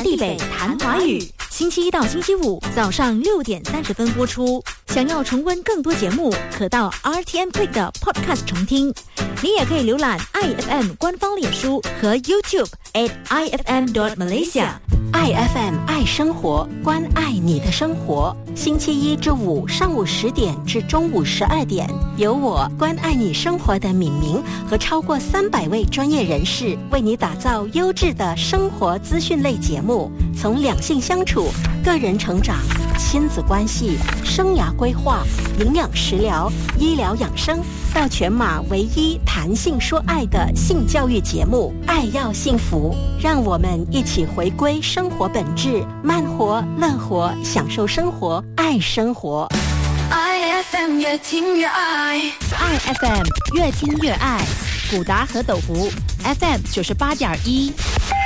地北谈华语，星期一到星期五早上6点30分播出。想要重温更多节目，可到 RTM Play 的 Podcast 重听。你也可以浏览 IFM 官方脸书和 YouTube @ifm.malaysia。IFM 爱生活，关爱你的生活。星期一至五上午10点至中午12点，由我关爱你生活的敏明和超过300位专业人士为你打造优质的生活资讯类节目，从两性相处、个人成长、亲子关系、生涯规划、营养食疗、医疗养生，到全马唯一谈性说爱的性教育节目《爱要幸福》，让我们一起回归生活本质，慢活、乐活，享受生活，爱生活。 IFM 越听越爱 ，IFM 越听越爱。古达和斗湖 FM 98.1。